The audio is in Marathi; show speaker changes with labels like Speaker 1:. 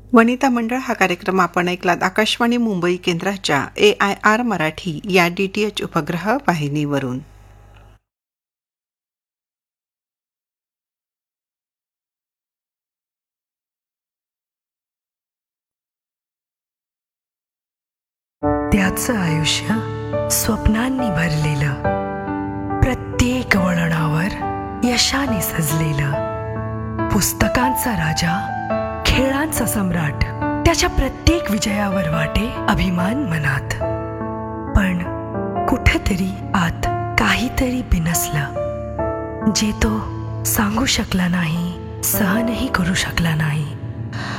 Speaker 1: वनिता मंडळ हा कार्यक्रम आपण ऐकलात आकाशवाणी मुंबई केंद्राच्या AIR मराठी या DTH उपग्रह वाहिनीवरून.
Speaker 2: त्याचं आयुष्य स्वप्नांनी भरलेलं, प्रत्येक वळणावर यशाने सजलेलं, पुस्तकांचा राजा, खेळांचा सम्राट, त्याच्या प्रत्येक विजयावर वाटे अभिमान मनात. पण कुठेतरी आत काहीतरी बिनसलं, जे तो सांगू शकला नाही, सहनही करू शकला नाही.